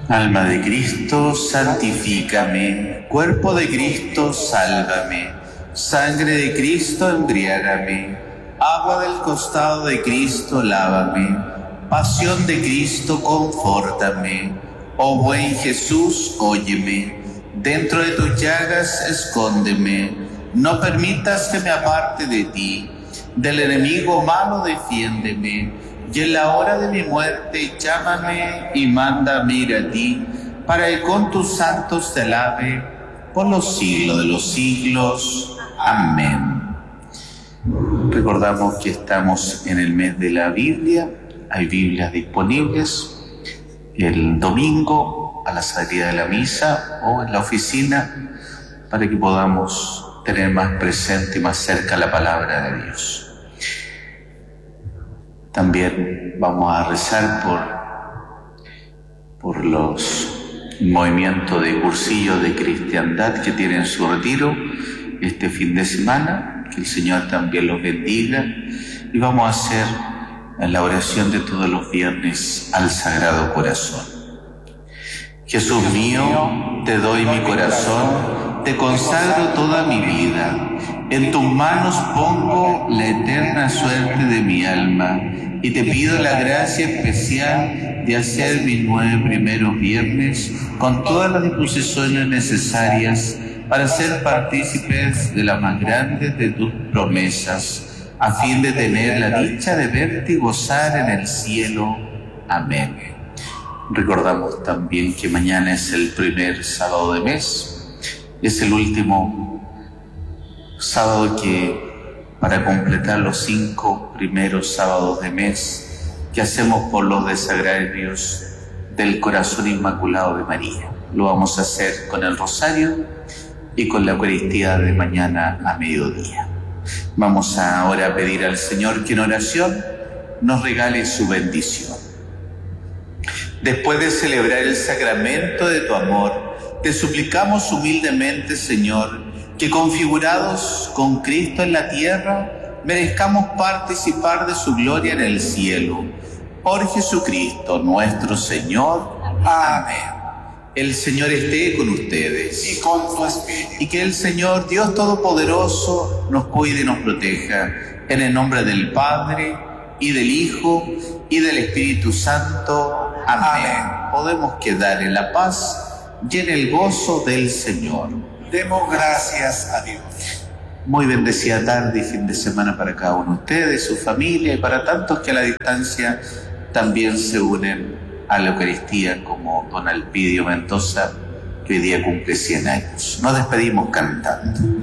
Alma de Cristo, santifícame. Cuerpo de Cristo, sálvame. Sangre de Cristo, embriágame. Agua del costado de Cristo, lávame. Pasión de Cristo, confórtame. Oh buen Jesús, óyeme. Dentro de tus llagas, escóndeme. No permitas que me aparte de ti. Del enemigo malo, defiéndeme. Y en la hora de mi muerte, llámame y mándame ir a ti, para que con tus santos te alabe por los siglos de los siglos. Amén. Recordamos que estamos en el mes de la Biblia. Hay Biblias disponibles el domingo a la salida de la misa o en la oficina, para que podamos tener más presente y más cerca la palabra de Dios. También vamos a rezar por los movimientos de cursillos de cristiandad que tienen su retiro este fin de semana. Que el Señor también los bendiga. Y vamos a hacer la oración de todos los viernes al Sagrado Corazón. Jesús mío, te doy mi corazón, te consagro toda mi vida. En tus manos pongo la eterna suerte de mi alma y te pido la gracia especial de hacer mis 9 primeros viernes con todas las disposiciones necesarias para ser partícipes de las más grandes de tus promesas, a fin de tener la dicha de verte y gozar en el cielo. Amén. Recordamos también que mañana es el primer sábado de mes, es el último sábado para completar los 5 primeros sábados de mes que hacemos por los desagravios del corazón inmaculado de María. Lo vamos a hacer con el rosario y con la Eucaristía de mañana a mediodía. Vamos ahora a pedir al Señor que en oración nos regale su bendición. Después de celebrar el sacramento de tu amor, te suplicamos humildemente, Señor, que configurados con Cristo en la tierra, merezcamos participar de su gloria en el cielo. Por Jesucristo nuestro Señor. Amén. El Señor esté con ustedes. Y con tu espíritu. Y que el Señor, Dios Todopoderoso, nos cuide y nos proteja. En el nombre del Padre, y del Hijo, y del Espíritu Santo. Amén. Podemos quedar en la paz y en el gozo del Señor. Demos gracias a Dios. Muy bendecida tarde y fin de semana para cada uno de ustedes, su familia, y para tantos que a la distancia también se unen a la Eucaristía, como don Alpidio Mendoza, que hoy día cumple 100 años. Nos despedimos cantando.